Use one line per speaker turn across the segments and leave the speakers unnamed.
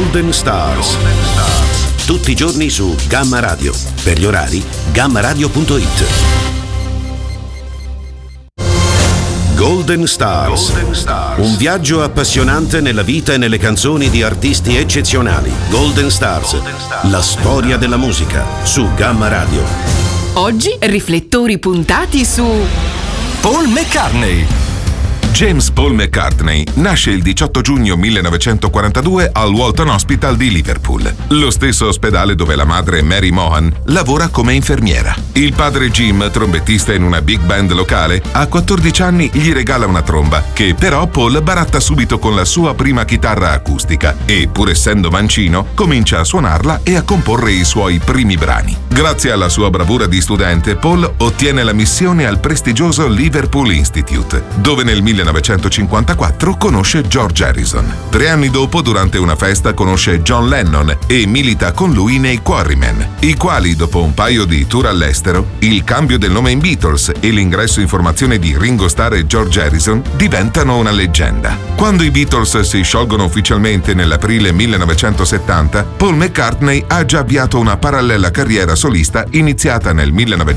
Golden Stars. Tutti i giorni su Gamma Radio. Per gli orari, gammaradio.it. Golden Stars. Un viaggio appassionante nella vita e nelle canzoni di artisti eccezionali. Golden Stars. La storia della musica su Gamma Radio.
Oggi riflettori puntati su
Paul McCartney. James Paul McCartney nasce il 18 giugno 1942 al Walton Hospital di Liverpool, lo stesso ospedale dove la madre Mary Mohan lavora come infermiera. Il padre Jim, trombettista in una big band locale, a 14 anni gli regala una tromba, che però Paul baratta subito con la sua prima chitarra acustica e, pur essendo mancino, comincia a suonarla e a comporre i suoi primi brani. Grazie alla sua bravura di studente, Paul ottiene la missione al prestigioso Liverpool Institute, dove nel 1954 conosce George Harrison. 3 anni dopo, durante una festa, conosce John Lennon e milita con lui nei Quarrymen, i quali, dopo un paio di tour all'estero, il cambio del nome in Beatles e l'ingresso in formazione di Ringo Starr e George Harrison diventano una leggenda. Quando i Beatles si sciolgono ufficialmente nell'aprile 1970, Paul McCartney ha già avviato una parallela carriera solista iniziata nel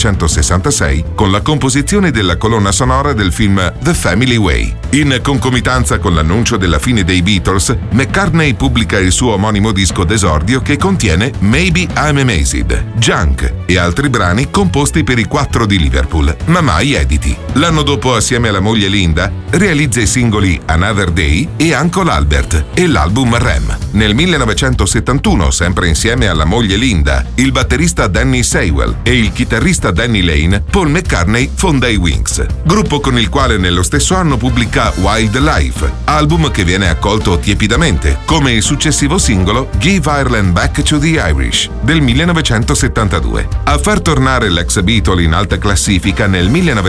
1966 con la composizione della colonna sonora del film The Family Way. In concomitanza con l'annuncio della fine dei Beatles, McCartney pubblica il suo omonimo disco d'esordio che contiene Maybe I'm Amazed, Junk e altri brani composti per i 4 di Liverpool, ma mai editi. L'anno dopo, assieme alla moglie Linda, realizza i singoli Another Day e Uncle Albert e l'album Rem. Nel 1971, sempre insieme alla moglie Linda, il batterista Danny Seiwell e il chitarrista Danny Lane, Paul McCartney fonda i Wings, gruppo con il quale nello stesso anno pubblica Wild Life, album che viene accolto tiepidamente, come il successivo singolo Give Ireland Back to the Irish del 1972. A far tornare l'ex Beatle in alta classifica nel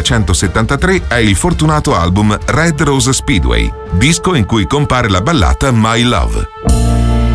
1973 è il fortunato album Red Rose Speedway, disco in cui compare la ballata My Love.